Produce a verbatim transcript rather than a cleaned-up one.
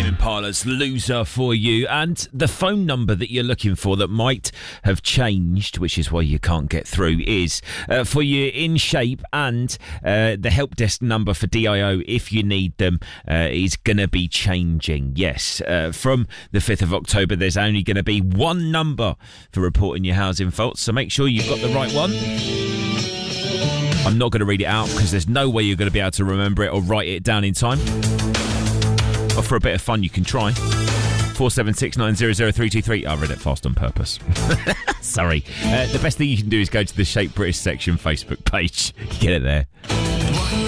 Tame Impala's Loser for you, and the phone number that you're looking for that might have changed, which is why you can't get through, is uh, for you In Shape, and uh, the help desk number for D I O if you need them uh, is going to be changing. Yes, uh, from the fifth of October there's only going to be one number for reporting your housing faults, so make sure you've got the right one. I'm not going to read it out because there's no way you're going to be able to remember it or write it down in time. But for a bit of fun, you can try. four seven six nine zero zero three two three. I read it fast on purpose. Sorry. Uh, the best thing you can do is go to the Shape British section Facebook page. Get it there.